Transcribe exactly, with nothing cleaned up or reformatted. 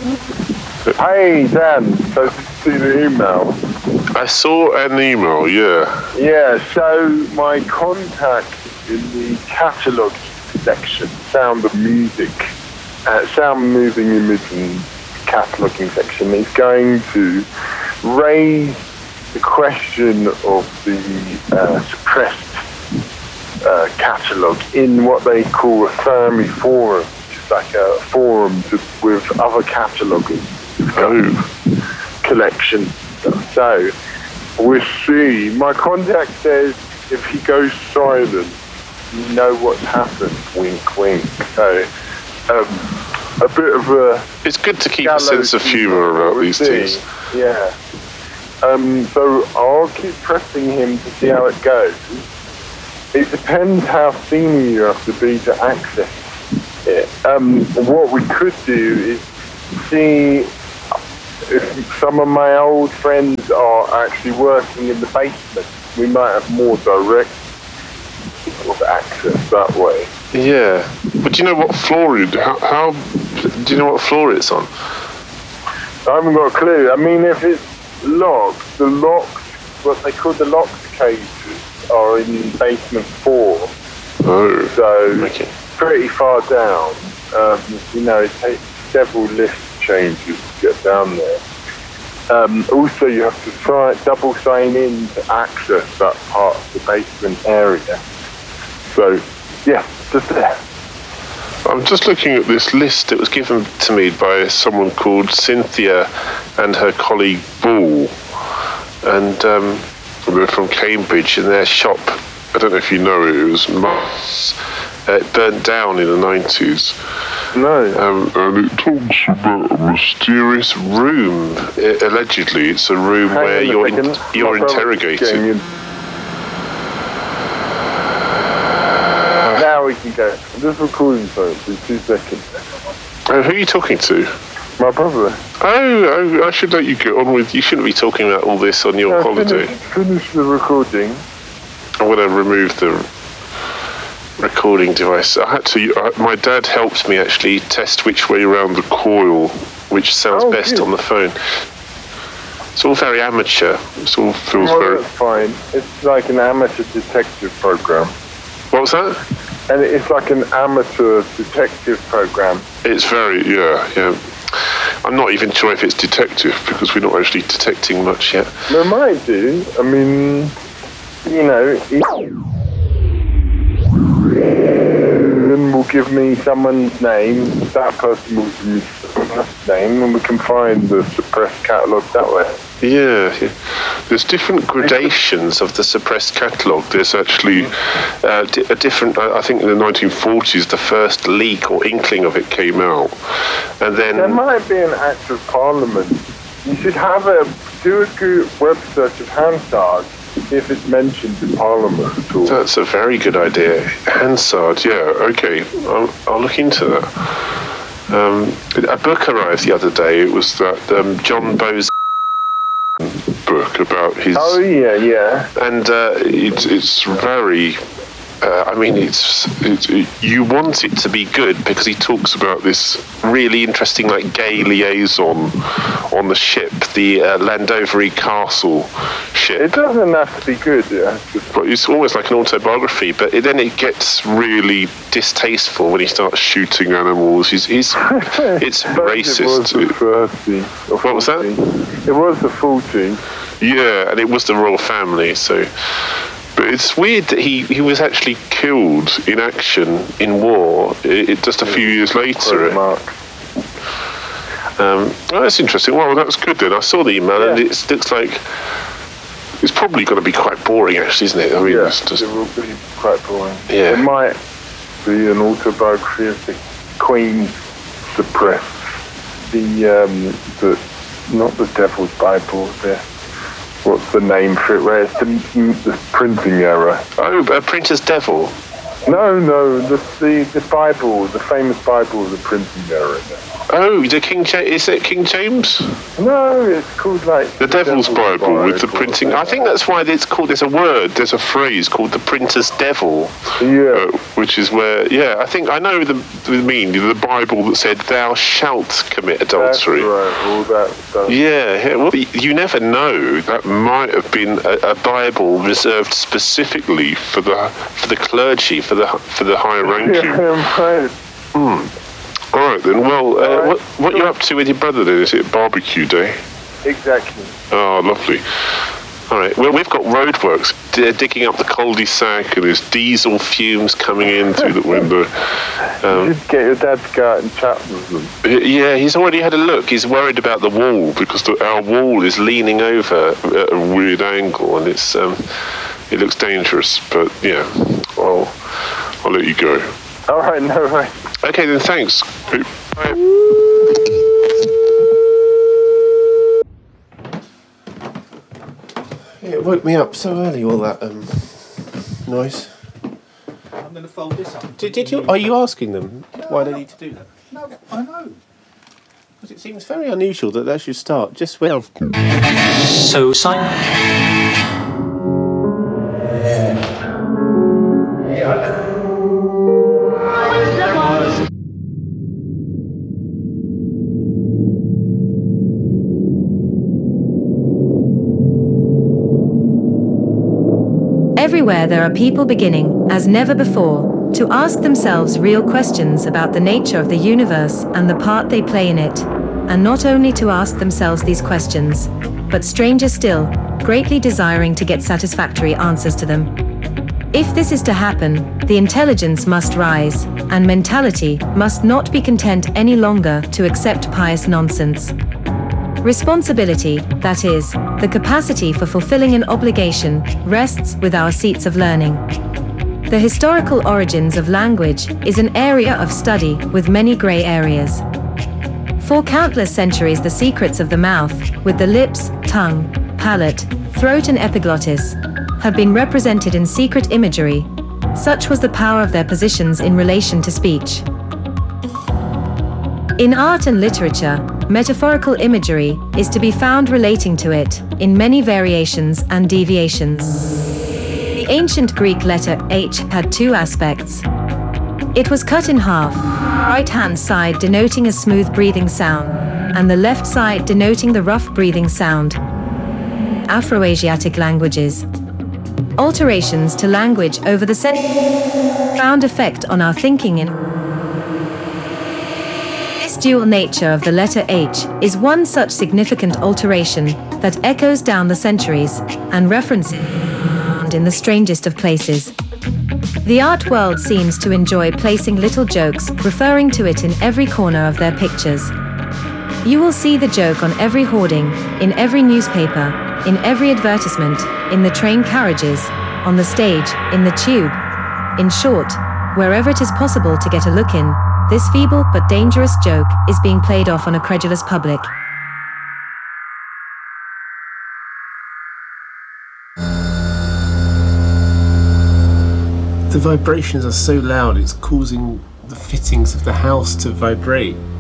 Hey, Dan. So, did you see the email? I saw an email, yeah. Yeah, so my contact in the catalogue section, Sound of Music, uh, Sound Moving Image and cataloguing section, is going to raise the question of the uh, suppressed uh, catalogue in what they call a Fermi forum, which is like a forum to, with other cataloguers. Oh. Collection stuff. So we'll see. My contact says if he goes silent, you know what's happened. Wink, wink. So um, a bit of a. It's good to keep a sense of humour about these things. Yeah. Um, so I'll keep pressing him to see how it goes. It depends how senior you have to be to access it. Um, what we could do is see if some of my old friends are actually working in the basement. We might have more direct sort of access that way. Yeah, but do you know what floor it? How, how do you know what floor it's on? I haven't got a clue. I mean, if it's locked, the locked, what they call the locked cages are in basement four. Oh, so okay. Pretty far down. Um, you know, it takes several lift changes to get down there. Um, also, you have to try double sign in to access that part of the basement area. So, yeah, just there. I'm just looking at this list. It was given to me by someone called Cynthia and her colleague Ball, and um, they're from Cambridge. And their shop, I don't know if you know it, it was Mars. Uh, it burnt down in the nineties. No. Um, and it talks about a mysterious room. It, allegedly, it's a room Hang where on a you're in, second. you're My interrogated. Now we can go. I'm just recording for it for two seconds. Oh, who are you talking to? My brother. Oh, oh, I should let you get on with. You shouldn't be talking about all this on your no, holiday. Finish, finish the recording. I'm going to remove the recording device. I had to. Uh, my dad helped me actually test which way around the coil, which sounds oh, best good. on the phone. It's all very amateur. It all feels well, very. That's fine. It's like an amateur detective program. What was that? And it's like an amateur detective program. It's very, yeah, yeah. I'm not even sure if it's detective because we're not actually detecting much yet. They might do. I mean, you know, then will give me someone's name. That person will give me someone's name, and we can find the suppressed catalogue that way. Yeah, yeah. There's different gradations of the suppressed catalogue. There's actually uh, di- a different, I think in the nineteen forties, the first leak or inkling of it came out. And then... There might be an act of parliament. You should have a, do a good web search of Hansard, see if it's mentioned in parliament at all. That's a very good idea. Hansard, yeah, okay. I'll, I'll look into that. Um, a book arrived the other day. It was that um, John Bowes book about his... Oh, yeah, yeah. And uh, it's it's very... Uh, I mean, it's, it's it, you want it to be good because he talks about this really interesting, like, gay liaison on the ship, the uh, Llandovery Castle ship. It doesn't have to be good. It has to... But it's almost like an autobiography, but it, then it gets really distasteful when he starts shooting animals. He's, he's it's racist. It was the thirty. What was that? It was the forty. Yeah, and it was the royal family, so... But it's weird that he, he was actually killed in action in war it, it, just a few years later. Mark. Um, oh, that's interesting. Well, that's good then. I saw the email yeah. and it looks like it's probably going to be quite boring, actually, isn't it? I mean, yeah, it's just... it will be quite boring. Yeah. It might be an autobiography of the Queen suppressed. The, um, the, not the Devil's Bible, the... What's the name for it? Where it's the, the printing error. Oh, uh, Printer's Devil. No, no, the, the the Bible, the famous Bible, the printing error in there. Oh, the King ja- is it King James? No, it's called like The Devil's, Devil's Bible, Bible with the printing. I think that's why it's called. There's a word, there's a phrase called the printer's devil. Yeah. Uh, which is where, yeah, I think I know the the meaning. The Bible that said, "Thou shalt commit adultery." That's right, all that stuff. Yeah, yeah, well, you never know. That might have been a, a Bible reserved specifically for the for the clergy, for the for the higher ranking. Yeah, right. Hmm. All right then. Well, uh, right. what what are you up to with your brother then? Is it barbecue day? Exactly. Oh, lovely. All right. Well, we've got roadworks d- digging up the cul-de-sac, and there's diesel fumes coming in through the window. Um, you should get your dad to go out and chat with them. Yeah, he's already had a look. He's worried about the wall because the, our wall is leaning over at a weird angle, and it's um, it looks dangerous. But yeah, I'll I'll let you go. All right. No worries. Okay, then, thanks. Bye. It woke me up so early, all that um, noise. I'm going to fold this up. Did, did you? Are you asking them no, why they need to do that? No, I know. Because it seems very unusual that they should start just when... So, Simon... Yeah. Everywhere there are people beginning, as never before, to ask themselves real questions about the nature of the universe and the part they play in it, and not only to ask themselves these questions, but stranger still, greatly desiring to get satisfactory answers to them. If this is to happen, the intelligence must rise, and mentality must not be content any longer to accept pious nonsense. Responsibility, that is, the capacity for fulfilling an obligation, rests with our seats of learning. The historical origins of language is an area of study with many grey areas. For countless centuries, the secrets of the mouth, with the lips, tongue, palate, throat and epiglottis, have been represented in secret imagery. Such was the power of their positions in relation to speech. In art and literature, metaphorical imagery is to be found relating to it, in many variations and deviations. The ancient Greek letter H had two aspects. It was cut in half, right-hand side denoting a smooth breathing sound, and the left side denoting the rough breathing sound. Afroasiatic languages. Alterations to language over the centuries found effect on our thinking in dual nature of the letter H is one such significant alteration that echoes down the centuries and references in the strangest of places. The art world seems to enjoy placing little jokes referring to it in every corner of their pictures. You will see the joke on every hoarding, in every newspaper, in every advertisement, in the train carriages, on the stage, in the tube. In short, wherever it is possible to get a look in, this feeble but dangerous joke is being played off on a credulous public. The vibrations are so loud it's causing the fittings of the house to vibrate.